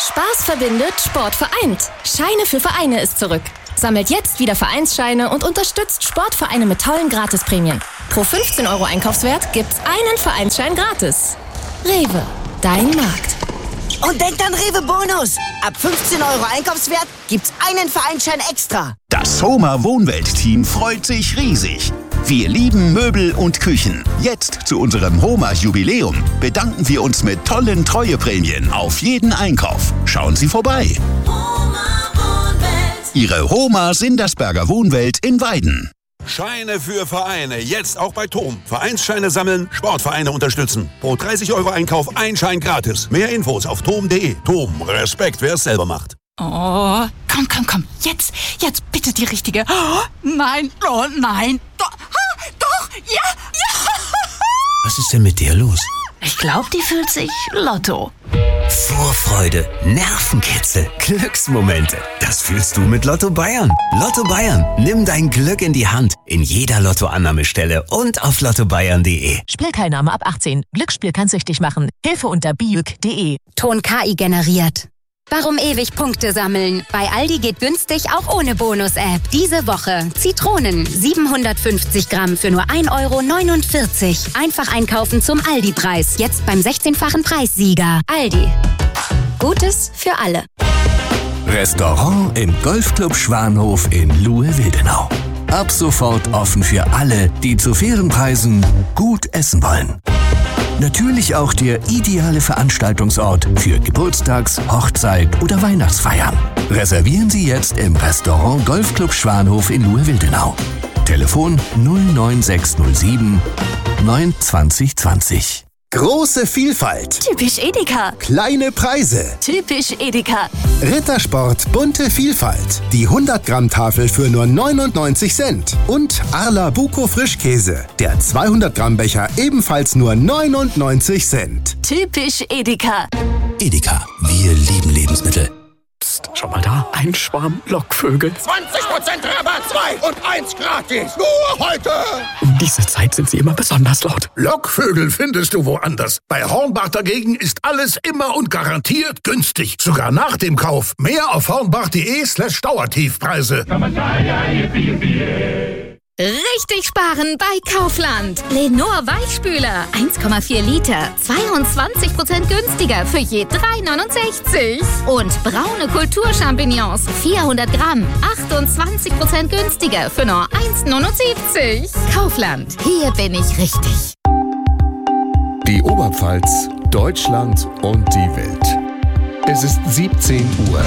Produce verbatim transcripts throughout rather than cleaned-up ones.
Spaß verbindet, Sport vereint. Scheine für Vereine ist zurück. Sammelt jetzt wieder Vereinsscheine und unterstützt Sportvereine mit tollen Gratisprämien. Pro fünfzehn Euro Einkaufswert gibt's einen Vereinsschein gratis. Rewe, dein Markt. Und denkt an Rewe Bonus. Ab fünfzehn Euro Einkaufswert gibt's einen Vereinsschein extra. Das Homa Wohnwelt-Team freut sich riesig. Wir lieben Möbel und Küchen. Jetzt zu unserem Homa-Jubiläum bedanken wir uns mit tollen Treueprämien auf jeden Einkauf. Schauen Sie vorbei. Homa Wohnwelt. Ihre Homa Sindersberger Wohnwelt in Weiden. Scheine für Vereine, jetzt auch bei T O M. Vereinsscheine sammeln, Sportvereine unterstützen. Pro dreißig Euro Einkauf ein Schein gratis. Mehr Infos auf tom punkt de. T O M, Respekt, wer es selber macht. Oh, komm, komm, komm. Jetzt, jetzt bitte die richtige. Oh, nein, oh nein. Doch, ah, doch, ja, ja. Was ist denn mit dir los? Ich glaube, die fühlt sich Lotto. Vorfreude, Nervenkitzel, Glücksmomente. Das fühlst du mit Lotto Bayern. Lotto Bayern, nimm dein Glück in die Hand. In jeder Lottoannahmestelle und auf lotto bayern punkt de. Spielteilnahme ab achtzehn. Glücksspiel kann süchtig machen. Hilfe unter biüg punkt de. Ton K I generiert. Warum ewig Punkte sammeln? Bei Aldi geht günstig auch ohne Bonus-App. Diese Woche Zitronen siebenhundertfünfzig Gramm für nur ein Euro neunundvierzig. Einfach einkaufen zum Aldi-Preis. Jetzt beim sechzehnfachen Preissieger. Aldi. Gutes für alle. Restaurant im Golfclub Schwanhof in Luhe-Wildenau. Ab sofort offen für alle, die zu fairen Preisen gut essen wollen. Natürlich auch der ideale Veranstaltungsort für Geburtstags-, Hochzeit- oder Weihnachtsfeiern. Reservieren Sie jetzt im Restaurant Golfclub Schwanhof in Luhe-Wildenau. Telefon null neun sechs null sieben neun zwanzig zwanzig. Große Vielfalt. Typisch Edeka. Kleine Preise. Typisch Edeka. Rittersport bunte Vielfalt. Die hundert Gramm Tafel für nur neunundneunzig Cent. Und Arla Buko Frischkäse. Der zweihundert Gramm Becher ebenfalls nur neunundneunzig Cent. Typisch Edeka. Edeka, wir lieben Lebensmittel. Psst, schau mal da, ein Schwarm Lockvögel. zwanzig Prozent Rabatt, zwei und eins gratis. Nur heute. Um diese Zeit sind sie immer besonders laut. Lockvögel findest du woanders. Bei Hornbach dagegen ist alles immer und garantiert günstig. Sogar nach dem Kauf. Mehr auf hornbach.de slash Dauertiefpreise. Richtig sparen bei Kaufland. Lenor Weichspüler, eins Komma vier Liter, zweiundzwanzig Prozent günstiger für je drei neunundsechzig. Und braune Kulturchampignons, vierhundert Gramm, achtundzwanzig Prozent günstiger für nur eins neunundsiebzig. Kaufland, hier bin ich richtig. Die Oberpfalz, Deutschland und die Welt. Es ist siebzehn Uhr.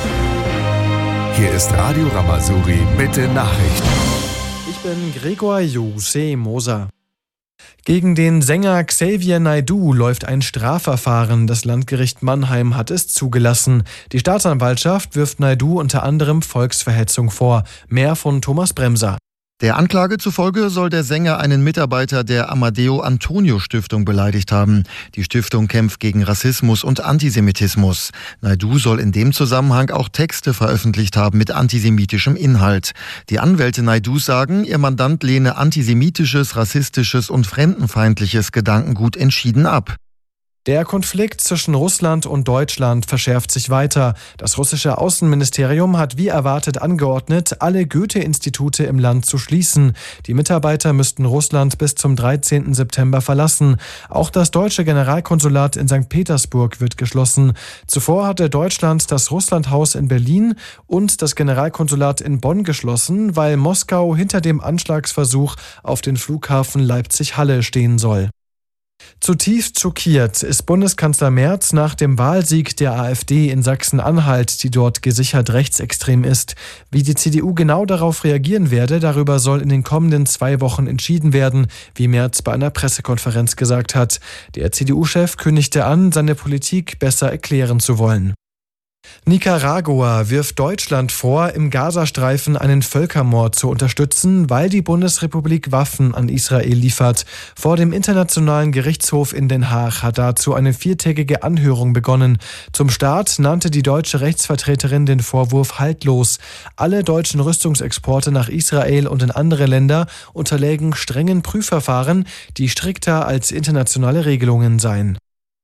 Hier ist Radio Ramazouri mit den Nachrichten. Ich bin Gregor Jose Moser. Gegen den Sänger Xavier Naidoo läuft ein Strafverfahren. Das Landgericht Mannheim hat es zugelassen. Die Staatsanwaltschaft wirft Naidoo unter anderem Volksverhetzung vor. Mehr von Thomas Bremser. Der Anklage zufolge soll der Sänger einen Mitarbeiter der Amadeo Antonio Stiftung beleidigt haben. Die Stiftung kämpft gegen Rassismus und Antisemitismus. Naidoo soll in dem Zusammenhang auch Texte veröffentlicht haben mit antisemitischem Inhalt. Die Anwälte Naidoos sagen, ihr Mandant lehne antisemitisches, rassistisches und fremdenfeindliches Gedankengut entschieden ab. Der Konflikt zwischen Russland und Deutschland verschärft sich weiter. Das russische Außenministerium hat wie erwartet angeordnet, alle Goethe-Institute im Land zu schließen. Die Mitarbeiter müssten Russland bis zum dreizehnten September verlassen. Auch das deutsche Generalkonsulat in Sankt Petersburg wird geschlossen. Zuvor hatte Deutschland das Russlandhaus in Berlin und das Generalkonsulat in Bonn geschlossen, weil Moskau hinter dem Anschlagsversuch auf den Flughafen Leipzig-Halle stehen soll. Zutiefst schockiert ist Bundeskanzler Merz nach dem Wahlsieg der AfD in Sachsen-Anhalt, die dort gesichert rechtsextrem ist. Wie die C D U genau darauf reagieren werde, darüber soll in den kommenden zwei Wochen entschieden werden, wie Merz bei einer Pressekonferenz gesagt hat. Der C D U-Chef kündigte an, seine Politik besser erklären zu wollen. Nicaragua wirft Deutschland vor, im Gazastreifen einen Völkermord zu unterstützen, weil die Bundesrepublik Waffen an Israel liefert. Vor dem Internationalen Gerichtshof in Den Haag hat dazu eine viertägige Anhörung begonnen. Zum Start nannte die deutsche Rechtsvertreterin den Vorwurf haltlos. Alle deutschen Rüstungsexporte nach Israel und in andere Länder unterlägen strengen Prüfverfahren, die strikter als internationale Regelungen seien.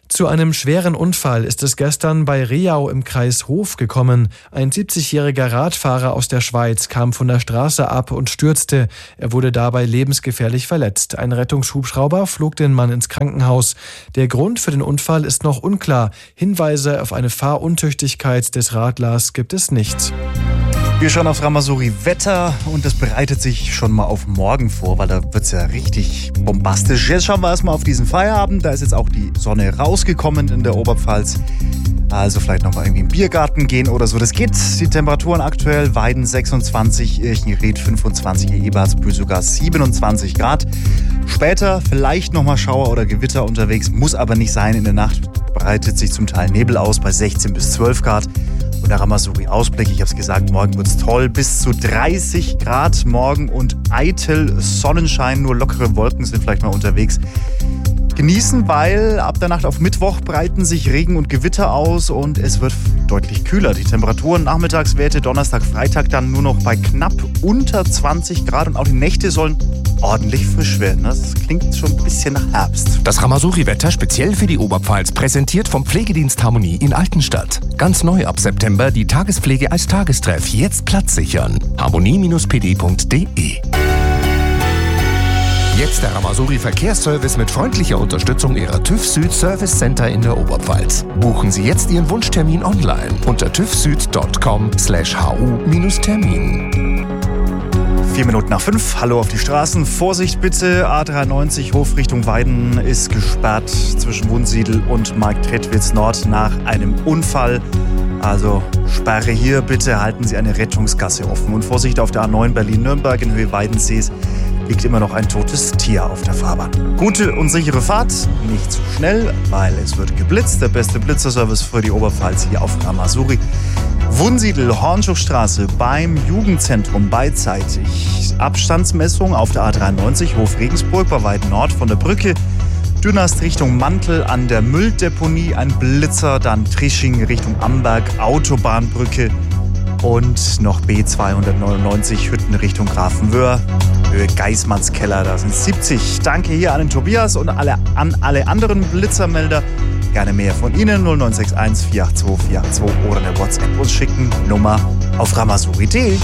Zu einem schweren Unfall ist es gestern bei Riau im Kreis Hof gekommen. Ein siebzigjähriger Radfahrer aus der Schweiz kam von der Straße ab und stürzte. Er wurde dabei lebensgefährlich verletzt. Ein Rettungshubschrauber flog den Mann ins Krankenhaus. Der Grund für den Unfall ist noch unklar. Hinweise auf eine Fahruntüchtigkeit des Radlers gibt es nicht. Wir schauen aufs Ramasuri-Wetter und das bereitet sich schon mal auf morgen vor, weil da wird es ja richtig bombastisch. Jetzt schauen wir erstmal auf diesen Feierabend. Da ist jetzt auch die Sonne rausgekommen in der Oberpfalz. Also vielleicht noch mal irgendwie im Biergarten gehen oder so. Das geht. Die Temperaturen aktuell: Weiden sechsundzwanzig, Irchenried fünfundzwanzig, Ebersbühl sogar siebenundzwanzig Grad. Später vielleicht noch mal Schauer oder Gewitter unterwegs, muss aber nicht sein. In der Nacht breitet sich zum Teil Nebel aus bei sechzehn bis zwölf Grad. Und der Ramasuri-Ausblick, ich habe es gesagt, morgen wird es toll, bis zu dreißig Grad morgen und eitel Sonnenschein, nur lockere Wolken sind vielleicht mal unterwegs. Genießen, weil ab der Nacht auf Mittwoch breiten sich Regen und Gewitter aus und es wird deutlich kühler. Die Temperaturen, Nachmittagswerte, Donnerstag, Freitag dann nur noch bei knapp unter zwanzig Grad und auch die Nächte sollen ordentlich frisch werden. Das klingt schon ein bisschen nach Herbst. Das Ramasuri-Wetter speziell für die Oberpfalz, präsentiert vom Pflegedienst Harmonie in Altenstadt. Ganz neu ab September die Tagespflege als Tagestreff. Jetzt Platz sichern. harmonie Bindestrich p d Punkt d e. Jetzt der Ramasuri-Verkehrsservice mit freundlicher Unterstützung Ihrer TÜV Süd Service Center in der Oberpfalz. Buchen Sie jetzt Ihren Wunschtermin online unter tüvsüd punkt com slash hu Termin. Vier Minuten nach fünf. Hallo auf die Straßen. Vorsicht bitte. A dreiundneunzig Hof Richtung Weiden ist gesperrt zwischen Wunsiedel und Marktredwitz Nord nach einem Unfall. Also Sperre hier. Bitte halten Sie eine Rettungsgasse offen. Und Vorsicht auf der A neun Berlin-Nürnberg in Höhe Weidensees liegt immer noch ein totes Tier auf der Fahrbahn. Gute und sichere Fahrt, nicht zu schnell, weil es wird geblitzt. Der beste Blitzerservice für die Oberpfalz hier auf Ramasuri. Wunsiedel, Hornschuchstraße beim Jugendzentrum beidseitig. Abstandsmessung auf der A dreiundneunzig Hof Regensburg bei Weiden Nord von der Brücke. Dünast Richtung Mantel an der Mülldeponie ein Blitzer, dann Trisching Richtung Amberg, Autobahnbrücke. Und noch B zweihundertneunundneunzig Hütten Richtung Grafenwöhr, Höhe Geismannskeller, da sind siebzig. Danke hier an den Tobias und alle, an alle anderen Blitzermelder. Gerne mehr von Ihnen, null neun sechs eins vier acht zwei vier acht zwei oder eine WhatsApp uns schicken, Nummer auf ramasuri punkt de.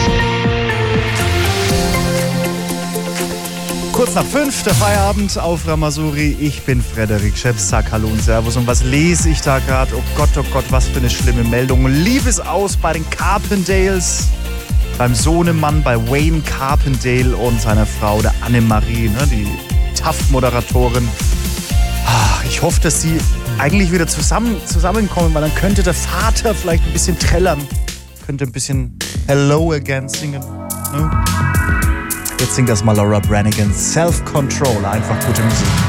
Kurz nach fünf, der Feierabend auf Ramasuri. Ich bin Frederik Scheps, sag Hallo und Servus. Und was lese ich da gerade? Oh Gott, oh Gott, was für eine schlimme Meldung. Liebesaus bei den Carpendales. Beim Sohnemann, bei Wayne Carpendale und seiner Frau, der Annemarie, ne, die T A F-Moderatorin. Ich hoffe, dass sie eigentlich wieder zusammen, zusammenkommen, weil dann könnte der Vater vielleicht ein bisschen trällern. Könnte ein bisschen Hello Again singen. Ne? Jetzt singt das mal Laura Branigan. Self-Control, einfach gute Musik.